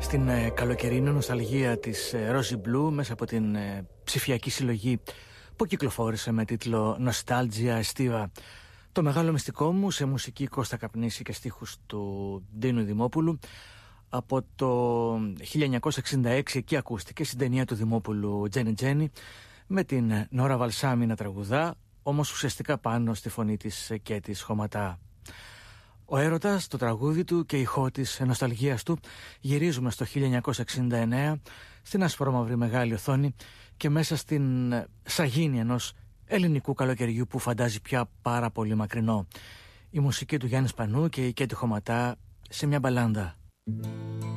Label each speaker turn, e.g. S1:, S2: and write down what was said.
S1: Στην καλοκαιρινή νοσταλγία της Rosy Blue μέσα από την ψηφιακή συλλογή που κυκλοφόρησε με τίτλο Nostalgia Estiva. Το μεγάλο μυστικό μου σε μουσική Κώστα Καπνίση και στίχους του Ντίνου Δημόπουλου. Από το 1966 εκεί ακούστηκε στην ταινία του Δημόπουλου Τζένι Τζένι, με την Νόρα Βαλσάμι να τραγουδά, όμως ουσιαστικά πάνω στη φωνή της και της Χωματά. Ο έρωτας, το τραγούδι του και η ηχό της νοσταλγίας του. Γυρίζουμε στο 1969 στην ασπρόμαυρη μεγάλη οθόνη και μέσα στην σαγίνη ενός ελληνικού καλοκαιριού που φαντάζει πια πάρα πολύ μακρινό. Η μουσική του Γιάννη Σπανού και η Κέτη Χωματά σε μια μπαλάντα.